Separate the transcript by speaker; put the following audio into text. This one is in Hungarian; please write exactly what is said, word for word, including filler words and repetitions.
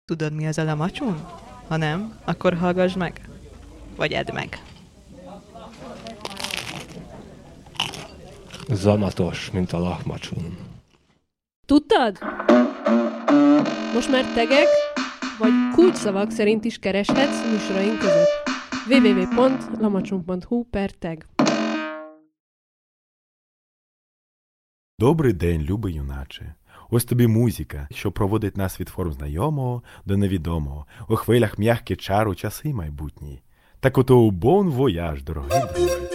Speaker 1: Tudod, mi az a lamacsun? Ha nem, akkor hallgass meg. Vagy edd meg.
Speaker 2: Zamatos, mint a lahmacsun.
Speaker 3: Tudtad? Most már tegek, vagy kulcsszavak szerint is kereshetsz műsoraink között. double-u double-u double-u pont lamacsun pont hu per tag.
Speaker 4: Добрий день, любий юначе. Ось тобі музика, що проводить нас від форм знайомого до невідомого, у хвилях м'які чару часи майбутні. Так ото у бон вояж, дорогий друже.